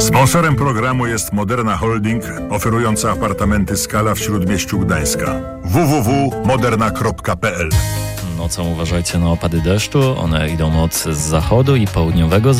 Sponsorem programu jest Moderna Holding, oferująca apartamenty Skala w Śródmieściu Gdańska. www.moderna.pl. Nocą uważajcie na opady deszczu, one idą od zachodu i południowego